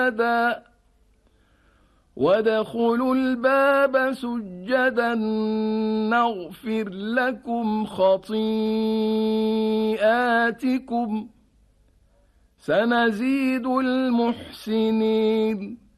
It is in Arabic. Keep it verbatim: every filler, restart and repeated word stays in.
سجدا وادخلوا الباب سجدا نغفر لكم خطيئاتكم سنزيد المحسنين.